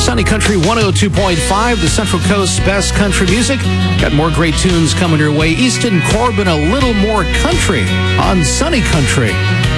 Sunny Country 102.5, the Central Coast's best country music. Got more great tunes coming your way. Easton Corbin, a little more country on Sunny Country.